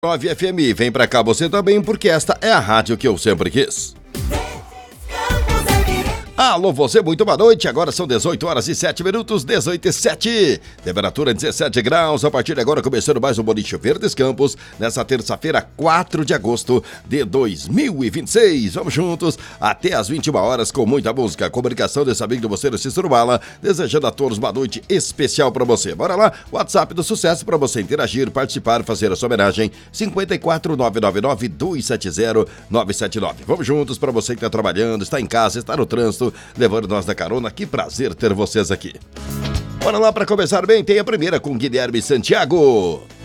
9 FM, vem pra cá você também, porque esta é a rádio que eu sempre quis. Alô, você, muito boa noite. Agora são 18 horas e 7 minutos, 18 e 7. Temperatura 17 graus. A partir de agora, começando mais um Boliche Verdes Campos, nessa terça-feira, 4 de agosto de 2026. Vamos juntos até as 21 horas com muita música. Comunicação desse amigo de você, Cícero Bala, desejando a todos uma noite especial pra você. Bora lá, WhatsApp do Sucesso pra você interagir, participar, fazer a sua homenagem. 54999-270-979. Vamos juntos pra você que tá trabalhando, está em casa, está no trânsito, levando nós da carona. Que prazer ter vocês aqui. Bora lá para começar bem, tem a primeira com Guilherme Santiago.